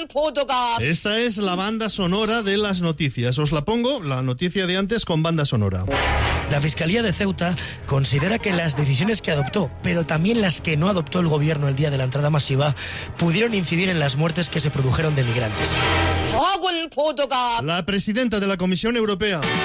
Esta es la banda sonora de las noticias. Os la pongo, la noticia de antes con banda sonora. La Fiscalía de Ceuta considera que las decisiones que adoptó, pero también las que no adoptó el gobierno el día de la entrada masiva, pudieron incidir en las muertes que se produjeron de migrantes. La presidenta de la Comisión Europea.